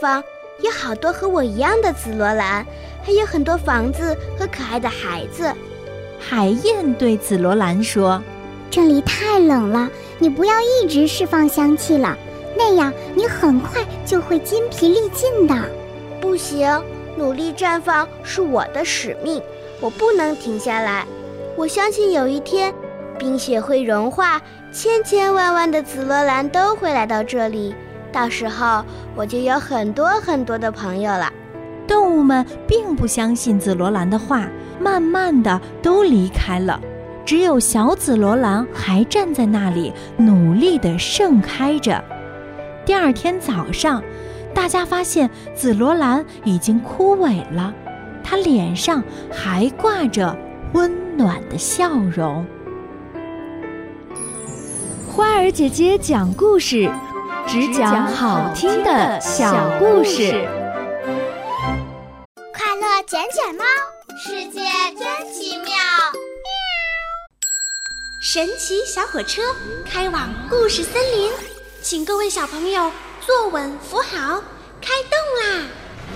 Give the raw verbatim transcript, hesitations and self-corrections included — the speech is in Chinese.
方有好多和我一样的紫罗兰，还有很多房子和可爱的孩子。 海燕对紫罗兰说： 这里太冷了，你不要一直释放香气了，那样你很快就会筋疲力尽的。 不行，努力绽放是我的使命，我不能停下来。我相信有一天冰雪会融化，千千万万的紫罗兰都会来到这里，到时候我就有很多很多的朋友了。 动物们并不相信紫罗兰的话，慢慢的都离开了，只有小紫罗兰还站在那里，努力地盛开着。第二天早上，大家发现紫罗兰已经枯萎了，它脸上还挂着温暖的笑容。 花儿姐姐讲故事，只讲好听的小故事。 快乐捡捡猫，世界真奇妙。神奇小火车开往故事森林，请各位小朋友坐稳扶好，开动啦！